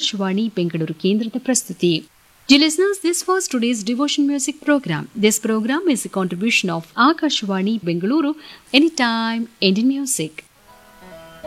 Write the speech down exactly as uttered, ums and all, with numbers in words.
ಆಕಾಶವಾಣಿ ಬೆಂಗಳೂರು ಕೇಂದ್ರದ ಪ್ರಸ್ತುತಿ. Dear listeners, this was today's devotion music program. This program is a contribution of Akashvani Bengaluru, Anytime Indian Music.